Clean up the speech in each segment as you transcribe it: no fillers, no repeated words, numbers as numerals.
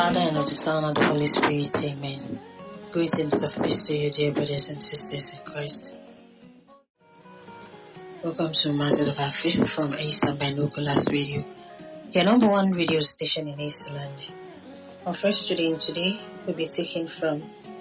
Father, and of the Son, and of the Holy Spirit. Amen. Greetings of peace to you, dear brothers and sisters in Christ. Welcome to Masses of Our Faith from Eastern Binoculars Radio, your number one radio station in Eastland. Our first reading today will be taken from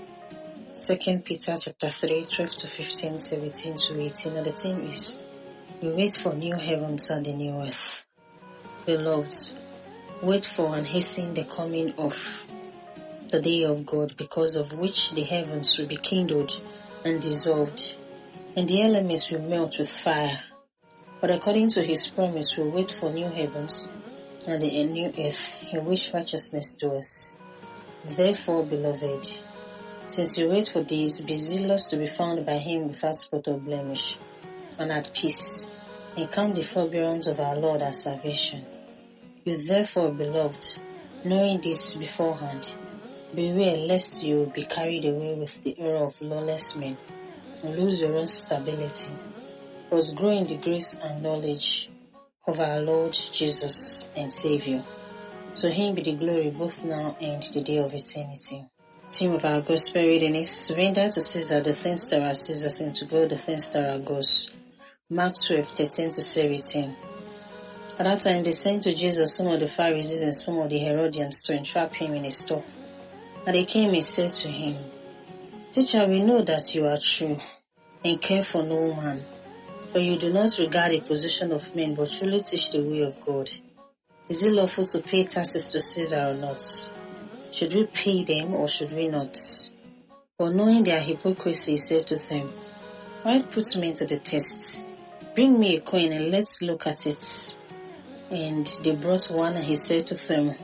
2 Peter chapter 3, 12 to 15, 17 to 18, and the theme is, we wait for new heavens and the new earth. Beloved, wait for and hasten the coming of the day of God, because of which the heavens will be kindled and dissolved, and the elements will melt with fire. But according to his promise, we wait for new heavens and the new earth, in which righteousness dwells. Therefore, beloved, since you wait for these, be zealous to be found by him without spot or blemish, and at peace, and count the forbearance of our Lord as salvation. You therefore, beloved, knowing this beforehand, beware lest you be carried away with the error of lawless men, and lose your own stability, but grow in the grace and knowledge of our Lord Jesus and Savior. To him be the glory both now and the day of eternity. Theme of our gospel reading is, render to Caesar the things that are Caesar's, and to God the things that are God's. Mark 12, 13 to 17. At that time, they sent to Jesus some of the Pharisees and some of the Herodians to entrap him in his talk. And they came and said to him, Teacher, we know that you are true and care for no man, for you do not regard the position of men, but truly teach the way of God. Is it lawful to pay taxes to Caesar or not? Should we pay them or should we not? But knowing their hypocrisy, he said to them, Why put me to the test? Bring me a coin and let's look at it. And they brought one, and he said to them,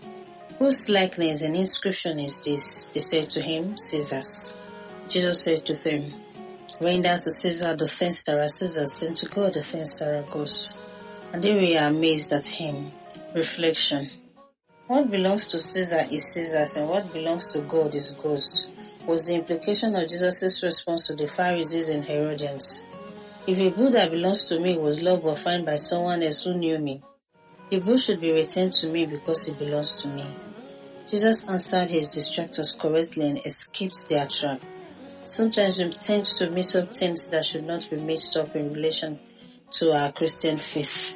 Whose likeness and inscription is this? They said to him, Caesar's. Jesus said to them, Render to Caesar the things that are Caesar's, and to God the things that are God's. And they were amazed at him. Reflection. What belongs to Caesar is Caesar's, and what belongs to God is God's, was the implication of Jesus' response to the Pharisees and Herodians. If a bull that belongs to me was loved or found by someone else who knew me, the bull should be returned to me because it belongs to me. Jesus answered his distractors correctly and escaped their trap. Sometimes we tend to mix up things that should not be mixed up in relation to our Christian faith.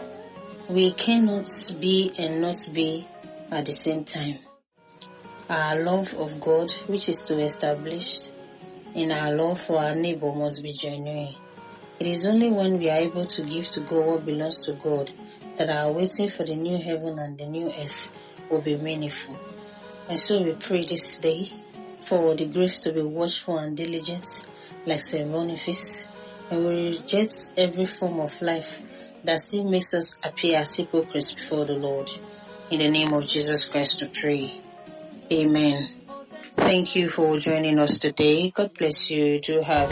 We cannot be and not be at the same time. Our love of God, which is to establish, and our love for our neighbor must be genuine. It is only when we are able to give to God what belongs to God that our waiting for the new heaven and the new earth will be meaningful. And so we pray this day for the grace to be watchful and diligent like St. Boniface, and we reject every form of life that still makes us appear as hypocrites before the Lord. In the name of Jesus Christ we pray. Amen. Thank you for joining us today. God bless you. Do have